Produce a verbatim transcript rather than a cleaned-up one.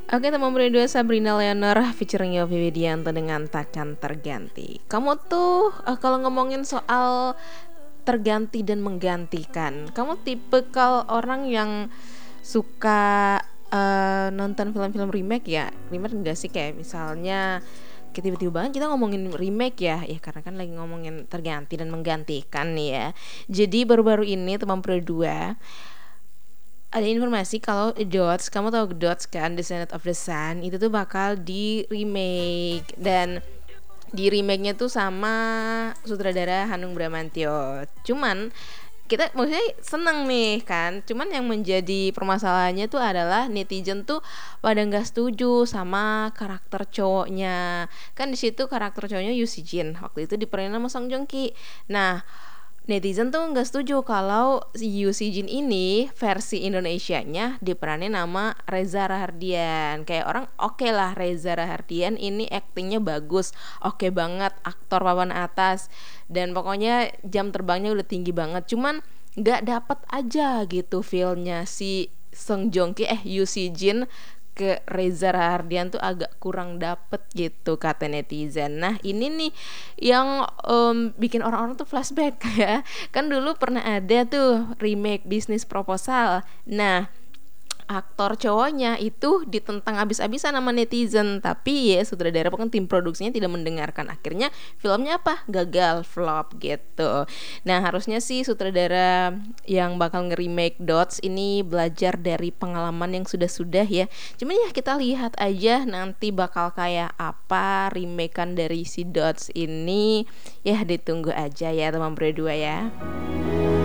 Oke, teman berdua Sabrina Leonor featuring Yovie Widianto dengan Takkan Terganti. Kamu tuh eh, kalau ngomongin soal terganti dan menggantikan, kamu tipikal orang yang suka eh, nonton film-film remake ya? Remake enggak sih, kayak misalnya kayak tiba-tiba banget kita ngomongin remake ya, ya karena kan lagi ngomongin terganti dan menggantikan nih ya. Jadi baru-baru ini teman berdua ada informasi kalau Dots, kamu tahu Dots kan, Descendant of the Sun itu tuh bakal di remake, dan di remake-nya tuh sama sutradara Hanung Bramantyo. Cuman kita maksudnya seneng nih kan, cuman yang menjadi permasalahannya tuh adalah netizen tuh pada nggak setuju sama karakter cowoknya. Kan di situ karakter cowoknya Yu Si Jin waktu itu diperanin sama Song Joong Ki. Nah, netizen tuh nggak setuju kalau si Yu Si Jin ini versi Indonesianya diperanin nama Reza Rahardian. Kayak orang oke okay lah, Reza Rahardian ini aktingnya bagus, oke okay banget, aktor papan atas, dan pokoknya jam terbangnya udah tinggi banget. Cuman nggak dapet aja gitu feelnya si Song Joong Ki eh Yu Si Jin ke Reza Rahardian tuh agak kurang dapet gitu kata netizen. Nah ini nih yang um, bikin orang-orang tuh flashback ya. Kan dulu pernah ada tuh remake bisnis proposal. Nah aktor cowoknya itu ditentang abis-abisan sama netizen, tapi ya sutradara kan tim produksinya tidak mendengarkan. Akhirnya filmnya apa? Gagal, flop gitu. Nah harusnya sih sutradara yang bakal nge-remake Dots ini belajar dari pengalaman yang sudah-sudah ya. Cuman ya kita lihat aja nanti bakal kayak apa remakean dari si Dots ini. Ya ditunggu aja ya teman berdua ya.